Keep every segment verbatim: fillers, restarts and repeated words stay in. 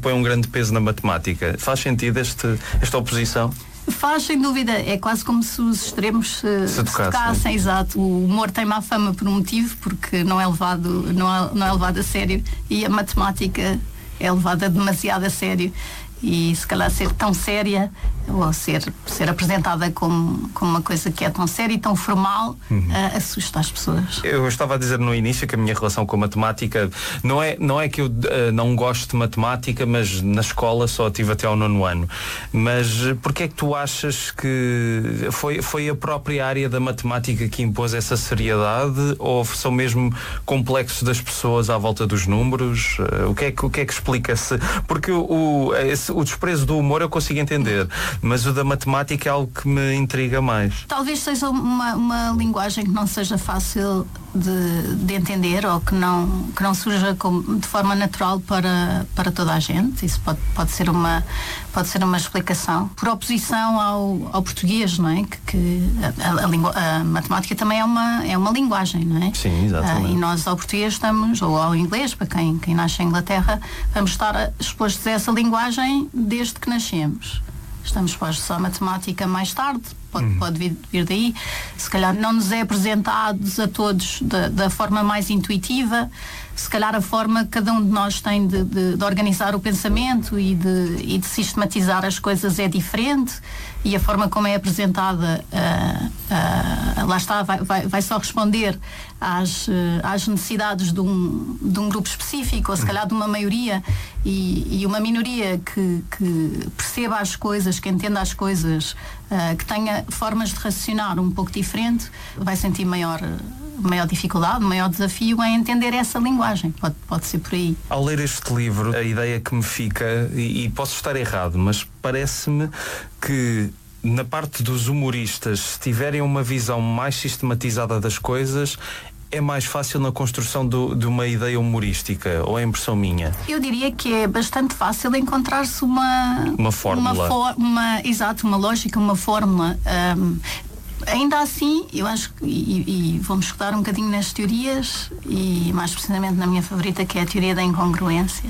põe um grande peso na matemática. Faz sentido este, esta oposição? Faz, sem dúvida. É quase como se os extremos se, se tocassem. tocassem. Exato. O humor tem má fama por um motivo, porque não é levado, não é, não é levado a sério, e a matemática é levada demasiado a sério. E se calhar ser tão séria, ou ser, ser apresentada como, como uma coisa que é tão séria e tão formal, uhum. uh, assusta as pessoas. Eu estava a dizer no início que a minha relação com a matemática não é, não é que eu uh, não gosto de matemática, mas na escola só tive até ao nono ano. Mas porquê é que tu achas que foi, foi a própria área da matemática que impôs essa seriedade, ou são mesmo complexos das pessoas à volta dos números? Uh, o, que é que, o que é que explica-se? Porque o, esse, o desprezo do humor eu consigo entender, mas o da matemática é algo que me intriga mais. Talvez seja uma, uma linguagem que não seja fácil de, de entender, ou que não, que não surja como, de forma natural para, para toda a gente. Isso pode, pode, ser uma, pode ser uma explicação. Por oposição ao, ao português, não é? Que, que a, a, língua, a matemática também é uma, é uma linguagem, não é? Sim, exatamente. Ah, e nós ao português estamos, ou ao inglês, para quem, quem nasce em Inglaterra, vamos estar expostos a essa linguagem desde que nascemos. Estamos expostos à matemática mais tarde, pode, uhum. pode vir, vir daí. Se calhar não nos é apresentados a todos da, da forma mais intuitiva. Se calhar a forma que cada um de nós tem de, de, de organizar o pensamento e de, e de sistematizar as coisas é diferente, e a forma como é apresentada uh, uh, lá está, vai, vai, vai só responder às, uh, às necessidades de um, de um grupo específico, ou se calhar de uma maioria, e, e uma minoria que, que perceba as coisas, que entenda as coisas, uh, que tenha formas de raciocinar um pouco diferente, vai sentir maior maior dificuldade, maior desafio em entender essa linguagem. Pode, pode ser por aí. Ao ler este livro, a ideia que me fica, e, e posso estar errado, mas parece-me que na parte dos humoristas, se tiverem uma visão mais sistematizada das coisas, é mais fácil na construção do, de uma ideia humorística, ou é impressão minha? Eu diria que é bastante fácil encontrar-se uma... Uma fórmula. Uma for, uma, exato, uma lógica, uma fórmula. Um, Ainda assim, eu acho que, e, e vamos escutar um bocadinho nas teorias, e mais precisamente na minha favorita, que é a teoria da incongruência,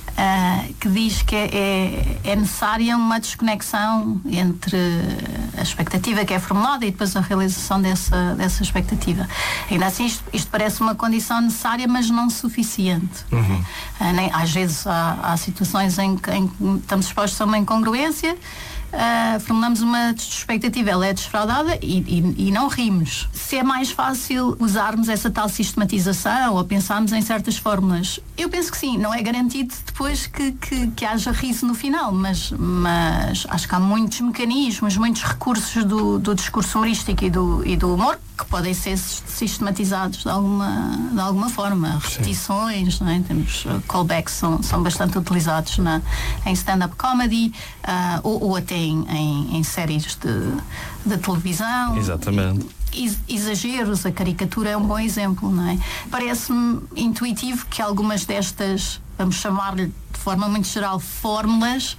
uh, que diz que é, é necessária uma desconexão entre a expectativa que é formulada e depois a realização dessa, dessa expectativa. Ainda assim, isto, isto parece uma condição necessária, mas não suficiente. Uhum. Uh, nem, às vezes há, há situações em que, em que estamos expostos a uma incongruência. Uh, formulamos uma expectativa, ela é desfraudada e, e, e não rimos. Se é mais fácil usarmos essa tal sistematização ou pensarmos em certas fórmulas, eu penso que sim. Não é garantido depois que, que, que haja riso no final, mas, mas acho que há muitos mecanismos, muitos recursos do, do discurso humorístico e do, e do humor que podem ser sistematizados de alguma, de alguma forma. Repetições, não é? Temos uh, callbacks, são, são bastante utilizados na, em stand-up comedy, uh, ou, ou até em, em, em séries de, de televisão. Exatamente. Exageros, a caricatura é um bom exemplo, não é? Parece-me intuitivo que algumas destas, vamos chamar-lhe de forma muito geral, fórmulas,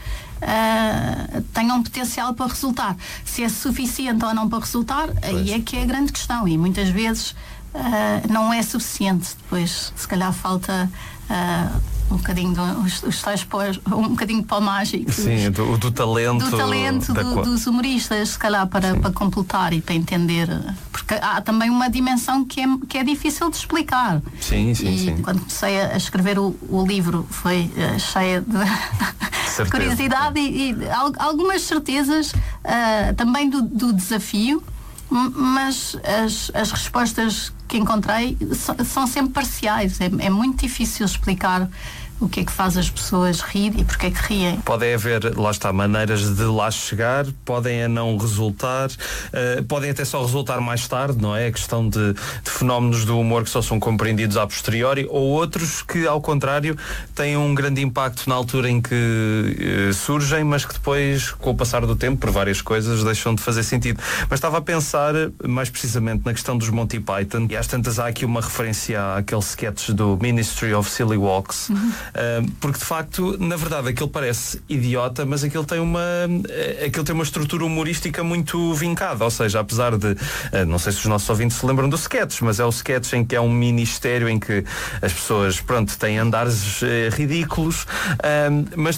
uh, tenham potencial para resultar. Se é suficiente ou não para resultar, pois. Aí é que é a grande questão, e muitas vezes uh, não é suficiente. Depois, se calhar, falta uh, um bocadinho do, os, os tais pós, um bocadinho de pó mágico. Sim, do, do talento. Do talento da... do, dos humoristas, se calhar, para, para completar e para entender. Porque há também uma dimensão que é, que é difícil de explicar. Sim, sim, e sim. Quando comecei a escrever o, o livro, foi uh, cheia de, de curiosidade e, e algumas certezas uh, também do, do desafio, mas as, as respostas que encontrei so, são sempre parciais. É, é muito difícil explicar o que é que faz as pessoas rir e porque é que riem. Podem haver, lá está, maneiras de lá chegar, podem a não resultar, uh, podem até só resultar mais tarde, não é? A questão de, de fenómenos do humor que só são compreendidos a posteriori, ou outros que, ao contrário, têm um grande impacto na altura em que uh, surgem, mas que depois, com o passar do tempo, por várias coisas, deixam de fazer sentido. Mas estava a pensar, mais precisamente, na questão dos Monty Python, e às tantas há aqui uma referência àquele sketch do Ministry of Silly Walks, uhum. Uh, porque de facto, na verdade, aquilo parece idiota, mas aquilo tem uma uh, aquilo tem uma estrutura humorística muito vincada, ou seja, apesar de uh, não sei se os nossos ouvintes se lembram do sketch, mas é o sketch em que é um ministério em que as pessoas, pronto, têm andares uh, ridículos, uh, mas